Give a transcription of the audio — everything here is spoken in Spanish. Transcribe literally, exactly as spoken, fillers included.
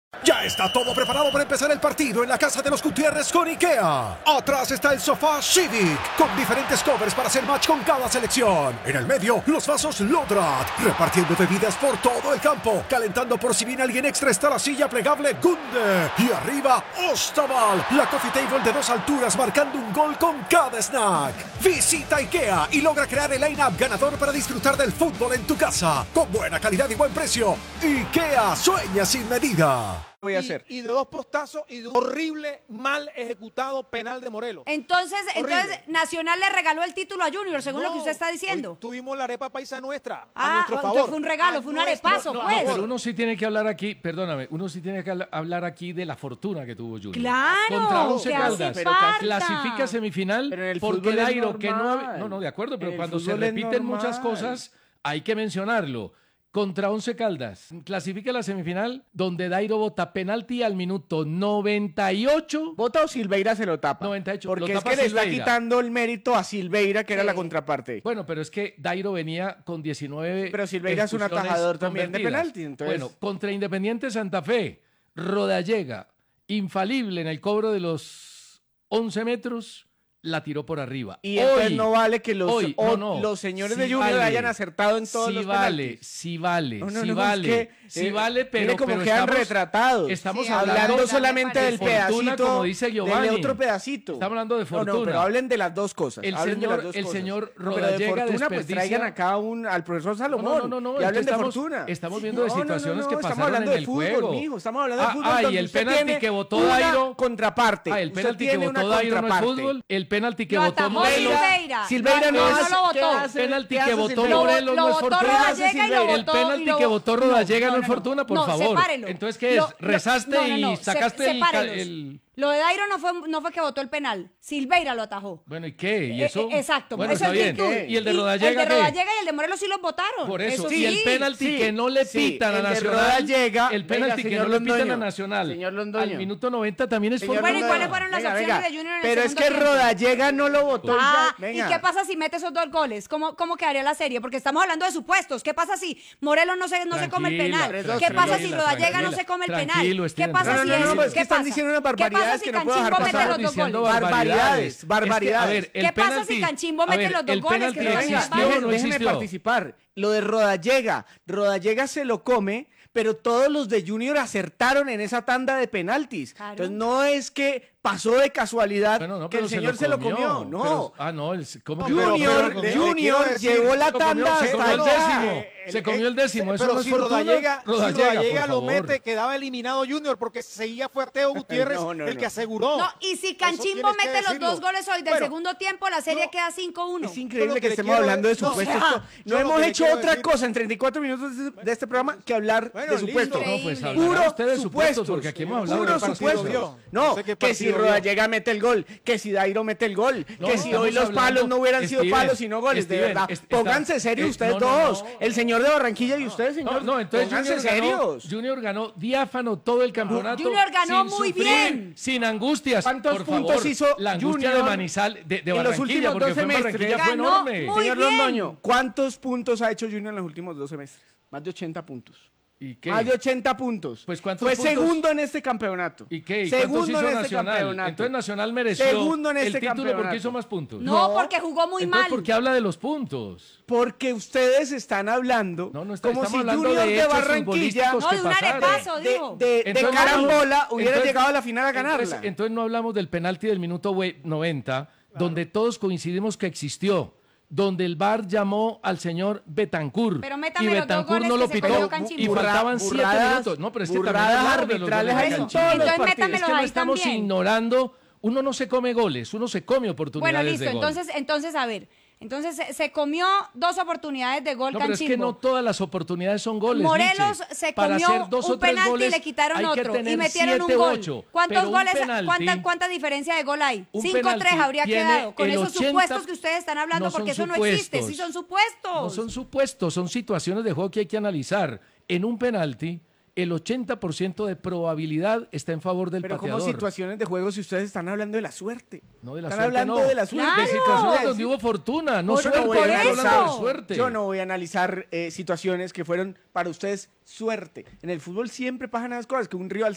Ya está todo preparado para empezar el partido en la casa de los Gutiérrez con IKEA. Atrás está el sofá Civic, con diferentes covers para hacer match con cada selección. En el medio, los vasos Lodrat, repartiendo bebidas por todo el campo. Calentando por si viene alguien extra está la silla plegable Gunde. Y arriba, Ostaval, la coffee table de dos alturas marcando un gol con cada snack. Visita IKEA y logra crear el line-up ganador para disfrutar del fútbol en tu casa. Con buena calidad y buen precio. IKEA sueña sin medida. Voy a hacer. Y, y de dos postazos y de un horrible, mal ejecutado penal de Morelos. Entonces, Horrible. entonces Nacional le regaló el título a Junior, según No, lo que usted está diciendo. hoy tuvimos la arepa paisa nuestra, Ah, a nuestro entonces favor. fue un regalo, A fue un nuestro arepazo, favor. pues. Pero uno sí tiene que hablar aquí, perdóname, uno sí tiene que habla- hablar aquí de la fortuna que tuvo Junior. Claro, Contra Once que Caldas. hace Pero falta. clasifica semifinal Pero en el porque fútbol es Dairo, que no... normal. hab- No, no, de acuerdo, pero En el cuando se fútbol es repiten muchas normal. cosas, hay que mencionarlo. Contra Once Caldas, clasifica la semifinal donde Dairo bota penalti al minuto noventa y ocho. ¿Bota o Silveira se lo tapa? noventa y ocho, Porque lo es tapa que le está Silveira. quitando el mérito a Silveira, que era Sí. la contraparte. Bueno, pero es que Dairo venía con diecinueve. Pero Silveira es un expulsiones atajador también de convertidas. penalti, entonces- Bueno, contra Independiente Santa Fe, Rodallega, infalible en el cobro de los once metros, la tiró por arriba. Y entonces Hoy, no vale que los, hoy, o- no, no, los señores sí de Junior vale, hayan acertado en todos sí los vale, penaltis. sí vale, No, no, sí no, es vale, que, sí eh, vale, pero, mire cómo pero quedan estamos, retratados. estamos Sí, hablando, Hablando de solamente del fortuna, pedacito, como dice Giovanni. del otro pedacito. Estamos hablando de No, no, fortuna. pero hablen de las dos cosas. El hablen de señor- las dos el cosas. señor No, pero de Rodallega fortuna, pues desperdicia- traigan acá un, al profesor Salomón. No, no, no, no, y es hablen que de estamos- fortuna. estamos viendo de No, no, no, situaciones no, que estamos pasaron hablando en de el fútbol, juego. mijo, estamos hablando de Ah, fútbol. ah, y donde el usted penalti tiene que votó una Dairo- contraparte. Ah, el Usted penalti que tiene votó una Dairo no es contraparte. fútbol. El penalti que Lo votó atajó Morelos. Silveira. Silveira no, No, es- no lo ¿qué votó. hace? Penalti ¿Qué que hace votó Silveira? Morelos no lo es votó fortuna. Rodallega y lo El votó- penalti y lo- que votó Rodallega no, no, no, es no. fortuna, por No, favor. sepárelo. Entonces, ¿qué es? Lo- lo- Rezaste no, no, no, y se- sacaste el, ca- sepárelos. el... Lo de Dairo no fue, no fue que votó el penal. Silveira lo atajó. Bueno, ¿y qué? ¿Y Eh, eso? eh, exacto, Bueno, eso está es bien. virtud. ¿Y el de Y Rodallega El de qué? Rodallega y el de Morelos sí los votaron. Por eso. sí. Y el penalti sí, que no le sí, pitan a el de Nacional. Rodallega, el penalti venga, que señor no le pitan a Londoño, Nacional. señor Londoño. Al minuto noventa también es Señor fortuna. Bueno, ¿y cuáles Londoño, fueron las venga, opciones venga. de Junior en el Pero es segundo que tiempo? Rodallega no lo votó. Ah, ya. ¿y Venga. qué pasa si mete esos dos goles? ¿Cómo, cómo quedaría la serie? Porque estamos hablando de supuestos. ¿Qué pasa si Morelos no se, no se come el Tranquila, penal? tranquila, ¿Qué pasa si tranquila, Rodallega no tranquila. se come el penal? Tranquilo, ¿Qué Steven, pasa No, si no, no, es- no, es que ¿Qué están pasa? diciendo unas ¿Qué pasa barbaridades si que no puedo dejar Canchimbo mete pasar. los dos Diciendo goles? Barbaridades, barbaridades. Es que, a ver, el ¿Qué pasa si penalti- Canchimbo a mete ver, los dos el goles? penalti Que no Venga, existió van? o no déjeme existió. participar. Lo de Rodallega. Rodallega se lo come, pero todos los de Junior acertaron en esa tanda de penaltis. Claro. Entonces no es que pasó de casualidad Bueno, no, que pero el señor se lo comió. No. Pero- ah, no, el, ¿cómo que pero- Junior, pero le- le Junior quiero decir, llevó la se comió- tanda se comió el hasta allá. décimo. Se comió el décimo, eso Pero no es si fortuna. Rodallega, si Rodallega, Rodallega por lo favor. mete, quedaba eliminado Junior porque seguía fue Teo Gutiérrez No, no, el no. que aseguró. No, y si Eso Canchimbo tienes que mete los decirlo. dos goles hoy del Bueno, segundo tiempo, la serie no, queda cinco uno. Es Yo increíble lo que, que le estemos quiero hablando de decir- no, supuestos. o sea, no yo lo hemos que le hecho quiero otra decir- cosa en treinta y cuatro minutos de, de este programa que hablar Bueno, de supuestos. listo. No, pues Increíble. hablará Puro usted de supuestos, supuestos. porque aquí hemos hablado Puro de partido supuestos. vio. No, No sé qué que si partido vio. Rodallega mete el gol, que si Dairo mete el gol, No, que si estamos hoy los hablando- palos no hubieran sido Steven, palos sino goles, de Steven, verdad. es- está- Pónganse serios eh, ustedes no, no, dos. no. El señor de Barranquilla y usted, señor. No, no, entonces Pónganse Junior ganó, serios. Junior ganó diáfano todo el campeonato. Junior ganó sin muy sufrir, bien. Sin angustias. ¿Cuántos Por puntos favor, hizo la angustia Junior de Manizal, de, de en los Barranquilla, últimos porque dos fue en semestres? Barranquilla, fue Ganó enorme. muy Señor bien. Londoño, ¿cuántos puntos ha hecho Junior en los últimos dos semestres? Más de ochenta puntos. ¿Y qué? Más de ochenta puntos. Pues, ¿cuántos Fue puntos? segundo en este campeonato. ¿Y qué? ¿Y cuántos Segundo hizo en este Nacional? campeonato. Entonces Nacional mereció Segundo en el este título campeonato. porque hizo más puntos. No, No. porque jugó muy Entonces, mal. ¿por qué habla de los puntos? Porque ustedes están hablando No, no está- como estamos si hablando Junior de de, hechos Barranquilla futbolísticos No, que de un pasaron. arepazo, de, dijo. de- de Entonces, carambola hubiera entonces- llegado a la final a ganarla. Entonces, entonces no hablamos del penalti del minuto we- noventa, donde todos coincidimos que existió, donde el V A R llamó al señor Betancur Pero y métame los dos Betancur goles no que lo se pitó comió Canchimbo. y faltaban Burra- siete burradas- minutos. No, pero es que también burradas hablamos de los arbitrales goles hay de en Canchimbo. todos los Entonces, partidos. métamelo Es que no ahí estamos también. ignorando, uno no se come goles, uno se come oportunidades Bueno, listo. de gol. Entonces, entonces, a ver. Entonces, se, se comió dos oportunidades de gol No, pero es Canchimbo. que no todas las oportunidades son goles. Morelos Nietzsche. se Para comió hacer dos o un tres penalti y goles le quitaron hay que otro. Y tener metieron siete un u gol. ocho. ¿Cuántos Pero un goles, penalti- cuánta, cuánta diferencia de gol hay? un cinco tres penalti habría tiene quedado. Con el esos ochenta supuestos que ustedes están hablando, no son porque eso no existe. Sí supuestos. son supuestos. No son supuestos, son situaciones de juego que hay que analizar. En un penalti, el ochenta por ciento de probabilidad está en favor del Pero como pateador. situaciones de juego si ustedes están hablando de la suerte. No de la están suerte, hablando no. de la suerte. Claro. De situaciones Sí. donde hubo fortuna, no Yo suerte. no voy a por estamos analizar, hablando eso. de suerte. yo no voy a analizar eh, situaciones que fueron para ustedes suerte. En el fútbol siempre pasan esas cosas, que un rival